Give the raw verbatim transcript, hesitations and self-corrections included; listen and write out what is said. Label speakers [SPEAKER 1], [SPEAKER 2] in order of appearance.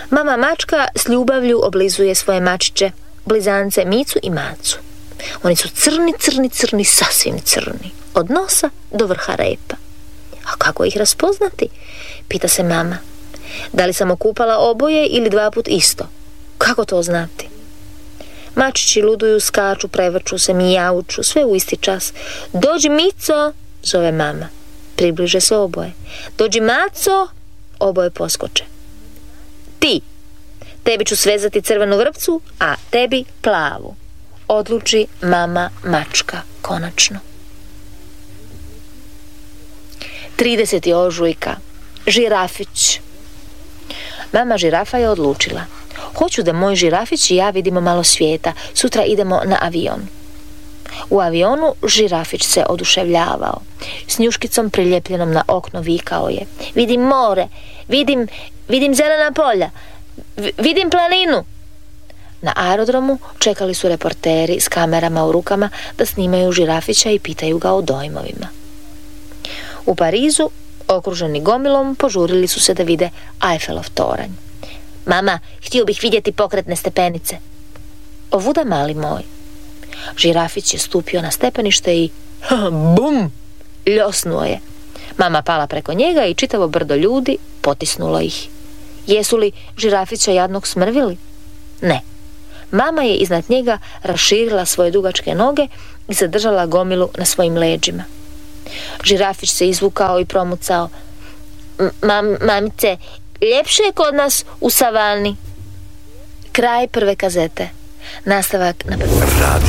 [SPEAKER 1] Mama mačka s ljubavlju oblizuje svoje mačiće, blizance Micu i Macu. Oni su crni, crni, crni, sasvim crni, od nosa do vrha repa. A kako ih raspoznati? Pita se mama. Da li sam okupala oboje ili dva put isto? Kako to znati? Mačići luduju, skaču, prevrću se, mijauču, sve u isti čas. Dođi Mico, zove mama. Približe se oboje. Dođi Maco, oboje poskoče. Ti, tebi ću svezati crvenu vrpcu, a tebi plavu, odluči mama mačka konačno. trideseti ožujka. Žirafić. Mama žirafa je odlučila. Hoću da moj žirafić i ja vidimo malo svijeta. Sutra idemo na avion. U avionu žirafić se oduševljavao. S njuškicom priljepljenom na okno vikao je. Vidim more, vidim, vidim zelena polja, vidim planinu. Na aerodromu čekali su reporteri s kamerama u rukama da snimaju žirafića i pitaju ga o dojmovima. U Parizu, okruženi gomilom, požurili su se da vide Eiffelov toranj. Mama, htio bih vidjeti pokretne stepenice. Ovuda, mali moj. Žirafić je stupio na stepenište i bum, ljosnuo je. Mama pala preko njega i čitavo brdo ljudi potisnulo ih. Jesu li žirafića jadnog smrvili? Ne. Mama je iznad njega raširila svoje dugačke noge i zadržala gomilu na svojim leđima. Žirafić se izvukao i promucao. Mam, mamice, ljepše je kod nas u savani. Kraj prve kazete. Nastavak na prvi.